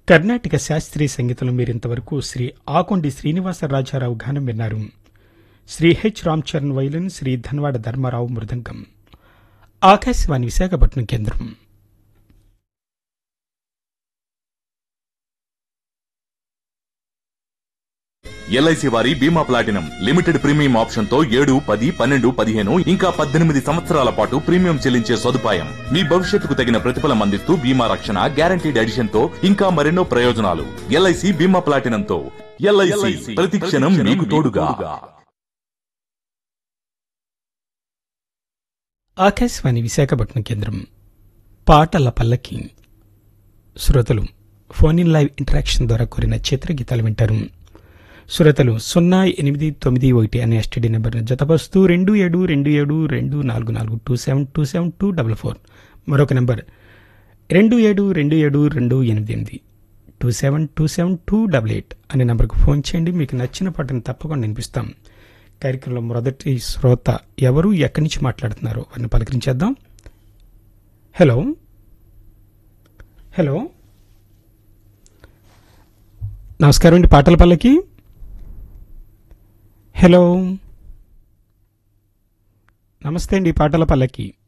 కర్ణాటక శాస్త్రీయ సంగీతంలో మీరింతవరకు శ్రీ ఆకొండి శ్రీనివాస రాజారావు గానం విన్నారు. శ్రీ హెచ్ రామ్ చరణ్ వైలిన్, శ్రీ ధన్వాడ ధర్మారావు మృదంగం. ఆకాశవాణి విశాఖపట్నం కేంద్రం. ఎల్ఐసి వారి బీమా ప్లాటినం లిమిటెడ్ ప్రీమియం ఆప్షన్ తో 7, 10, 12, 15 ఇంకా 18 సంవత్సరాల పాటు ప్రీమియం చెల్లించే సదుపాయం. మీ భవిష్యత్తుకు తగిన ప్రతిఫలం అందిస్తూ బీమా రక్షణ, గ్యారంటీడ్ ఎడిషన్ తో ఇంకా మరెన్నో ప్రయోజనాలు. ఎల్ఐసి బీమా ప్లాటినం తో ఎల్ఐసి ప్రతి క్షణం మీకు తోడుగా. ఆకాశవాణి విశాఖపట్నం కేంద్రం. పాటల పల్లకి. శ్రోతలు ఫోన్ ఇన్ లైవ్ ఇంటరాక్షన్ ద్వారా కోరిన చిత్రగీతాలు వింటారు. శ్రోతలు 0891 అనే ఎస్టీడీ నెంబర్ను జతపరుస్తూ 27272442727244. మరొక నెంబర్ 272728 272728 అనే నెంబర్కు ఫోన్ చేయండి. మీకు నచ్చిన పాటను తప్పకుండా వినిపిస్తాం. కార్యక్రమంలో మొదటి శ్రోత ఎవరు, ఎక్కడి నుంచి మాట్లాడుతున్నారో వారిని పలకరించేద్దాం. హలో హలో నమస్కారం అండి. పాటల పల్లకి. హలో నమస్తే అండి. పాటల పల్లకి.